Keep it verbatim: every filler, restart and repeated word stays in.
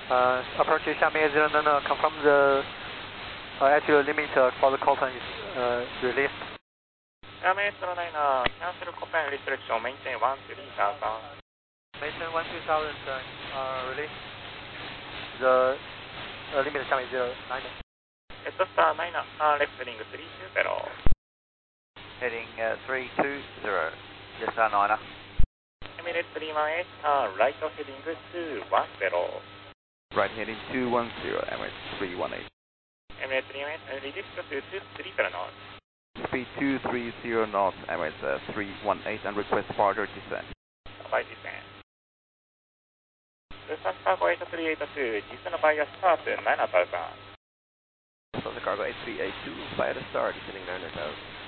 Uh, approach 下面zero nine nine, confirm the uh, altitude limit uh, for the Copen is uh, released. 下面ゼロナイナー、cancel Copen restriction, maintain one three thousand. Maintain one two thousand uh, release. The uh, limit 下面zero nine nine. Jetstar nine, uh, left heading three two zero. Heading uh, three two zero, Jetstar niner. Emirates three one eight, uh, right heading two one zero. Right heading two one zero, Emirates three one eight. Emirates three one eight, uh, reduce to two three zero knots. Speed two three zero knots, Emirates uh, three one eight, and request further descent. By descent. Busan cargo eight three eight two, descent via start nine thousand. So the cargo eight three eight two, via the start, descending nine thousand.